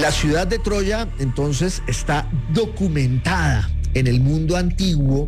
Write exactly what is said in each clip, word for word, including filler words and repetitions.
La ciudad de Troya, entonces, está documentada en el mundo antiguo,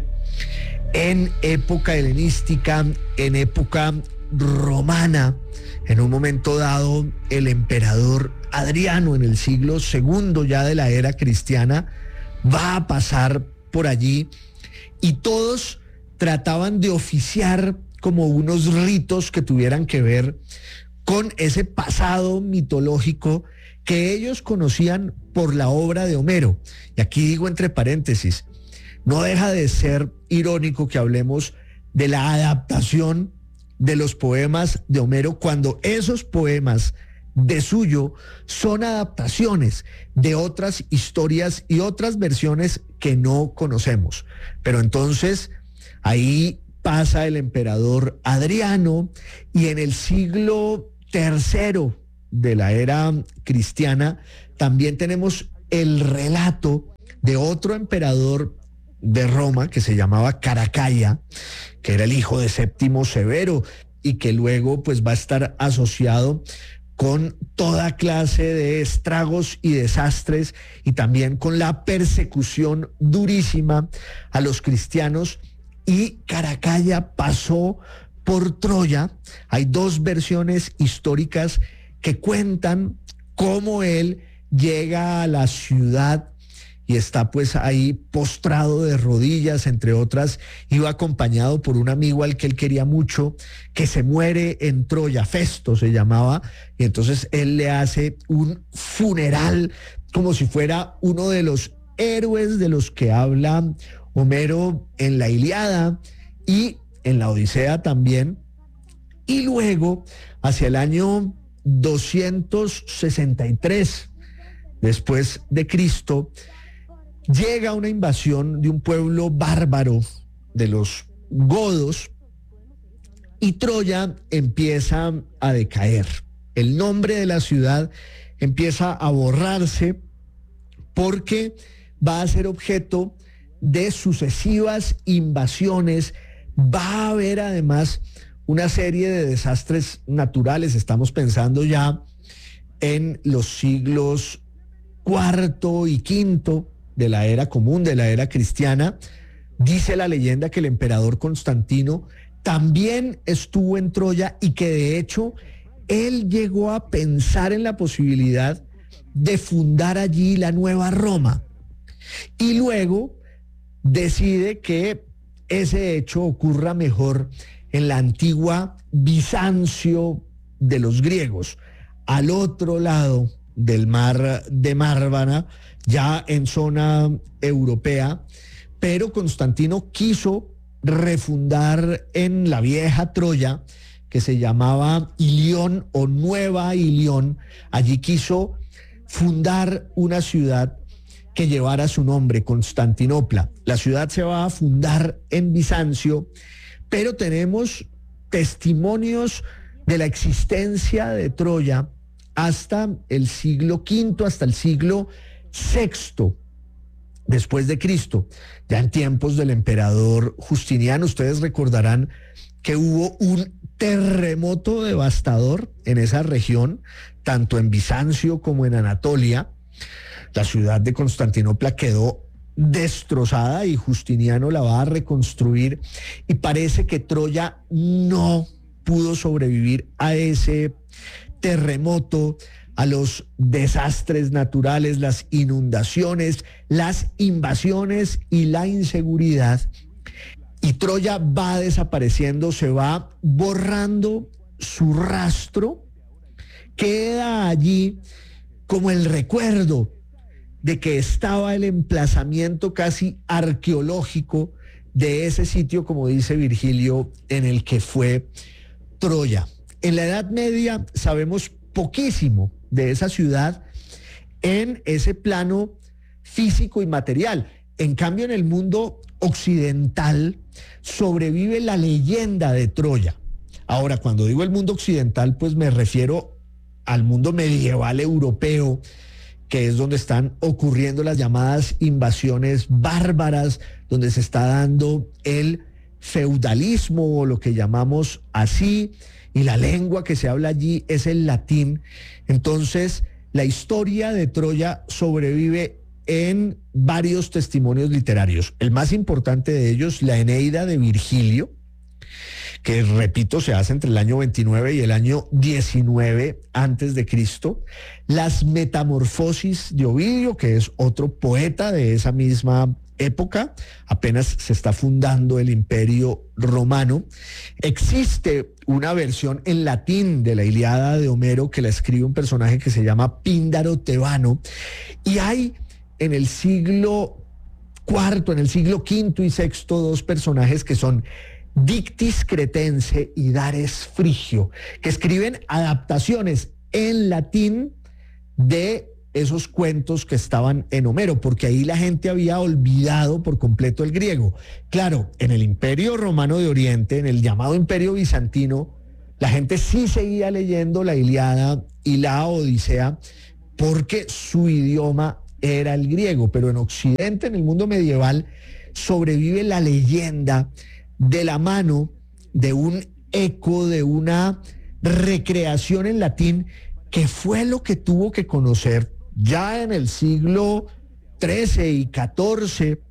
en época helenística, en época romana. En un momento dado, el emperador Adriano, en el siglo segundo ya de la era cristiana, va a pasar por allí y todos trataban de oficiar como unos ritos que tuvieran que ver con ese pasado mitológico que ellos conocían por la obra de Homero. Y aquí digo entre paréntesis, no deja de ser irónico que hablemos de la adaptación de los poemas de Homero cuando esos poemas de suyo son adaptaciones de otras historias y otras versiones que no conocemos. Pero entonces ahí pasa el emperador Adriano y en el siglo tercero de la era cristiana también tenemos el relato de otro emperador de Roma que se llamaba Caracalla, que era el hijo de Séptimo Severo y que luego pues va a estar asociado con toda clase de estragos y desastres y también con la persecución durísima a los cristianos. Y Caracalla pasó por Troya. Hay dos versiones históricas que cuentan cómo él llega a la ciudad y está pues ahí postrado de rodillas, entre otras, iba acompañado por un amigo al que él quería mucho, que se muere en Troya, Festo se llamaba, y entonces él le hace un funeral como si fuera uno de los héroes de los que habla Homero en la Ilíada y en la Odisea también. Y luego, hacia el año doscientos sesenta y tres después de Cristo, llega una invasión de un pueblo bárbaro, de los godos, y Troya empieza a decaer. El nombre de la ciudad empieza a borrarse porque va a ser objeto de sucesivas invasiones. Va a haber además una serie de desastres naturales. Estamos pensando ya en los siglos cuarto y quinto de la era común, de la era cristiana. Dice la leyenda que el emperador Constantino también estuvo en Troya y que de hecho él llegó a pensar en la posibilidad de fundar allí la nueva Roma. Y luego decide que ese hecho ocurra mejor en la antigua Bizancio de los griegos, al otro lado del mar de Mármara, ya en zona europea, pero Constantino quiso refundar en la vieja Troya, que se llamaba Ilión o Nueva Ilión. Allí quiso fundar una ciudad que llevara su nombre, Constantinopla. La ciudad se va a fundar en Bizancio, pero tenemos testimonios de la existencia de Troya hasta el siglo quinto, hasta el siglo sexto después de Cristo. Ya en tiempos del emperador Justiniano, ustedes recordarán que hubo un terremoto devastador en esa región, tanto en Bizancio como en Anatolia. La ciudad de Constantinopla quedó destrozada y Justiniano la va a reconstruir, y parece que Troya no pudo sobrevivir a ese terremoto, a los desastres naturales, las inundaciones, las invasiones y la inseguridad. Y Troya va desapareciendo, se va borrando su rastro, queda allí como el recuerdo de que estaba el emplazamiento casi arqueológico de ese sitio, como dice Virgilio, en el que fue Troya. En la Edad Media sabemos poquísimo de esa ciudad en ese plano físico y material. En cambio, en el mundo occidental sobrevive la leyenda de Troya. Ahora, cuando digo el mundo occidental, pues me refiero al mundo medieval europeo, que es donde están ocurriendo las llamadas invasiones bárbaras, donde se está dando el feudalismo o lo que llamamos así, y la lengua que se habla allí es el latín. Entonces, la historia de Troya sobrevive en varios testimonios literarios. El más importante de ellos, la Eneida de Virgilio, que repito, se hace entre el año veintinueve y el año diecinueve antes de Cristo. Las Metamorfosis de Ovidio, que es otro poeta de esa misma época, apenas se está fundando el Imperio Romano. Existe una versión en latín de la Ilíada de Homero que la escribe un personaje que se llama Píndaro Tebano, y hay en el siglo cuarto, en el siglo quinto y sexto, dos personajes que son Dictis Cretense y Dares Frigio, que escriben adaptaciones en latín de esos cuentos que estaban en Homero, porque ahí la gente había olvidado por completo el griego. Claro, en el Imperio Romano de Oriente, en el llamado Imperio Bizantino, la gente sí seguía leyendo la Ilíada y la Odisea porque su idioma era el griego, pero en Occidente, en el mundo medieval, sobrevive la leyenda de la mano de un eco, de una recreación en latín, que fue lo que tuvo que conocer ya en el siglo trece y catorce